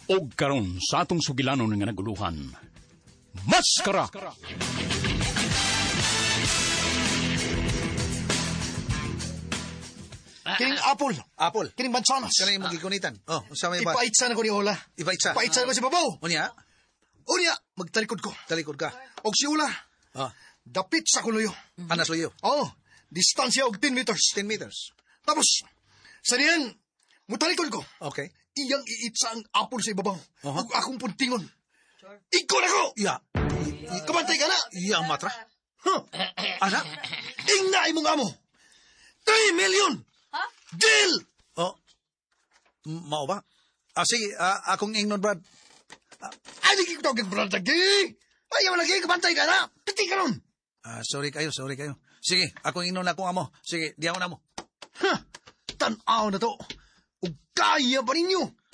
Og karon sa atong sugilanon nga naguluhan, Maskara! Kining apple. Apple. Kining mansanas. Kanang imong gikunitan. Oh, sa may ba? Ipaitsa na ko ni Ola. Ipaitsa. Ipaitsa na ko si Babaw. Unya? Unya, magtalikod ko. Talikod ka. Og si Ola, Oh, dapit sa kuluyo. anas luyo. Oo, distansya og 10 meters. 10 meters. Tapos, sa niyan, mutalikod ko. Okay. Iyang iitsa ang apple sa ibabaw. Uh-huh. Ug akong puntingon. Ikaw na ko! Iya. Kamantay ka na! Iya ang matra. Huh? Ana? Ingna imong amo! 3 million! Deal! Oh. Mao ba? Sige, akong ingnon, Brad. Ay, di ko tawag brad lagi! Ayaw lagi, kamantay ka na! Piti ka nun! Sorry kayo. Sige, akong ingnon na akong amo. Sige, di ako na mo. Huh? Tanaw na to! Ug kaya ba ninyo?